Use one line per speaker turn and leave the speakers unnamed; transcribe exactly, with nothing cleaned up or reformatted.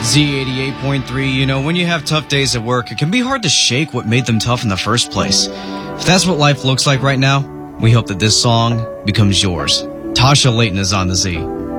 Z eighty-eight point three, you know, when you have tough days at work, it can be hard to shake what made them tough in the first place. If that's what life looks like right now, we hope that this song becomes yours. Tasha Layton is on the Z.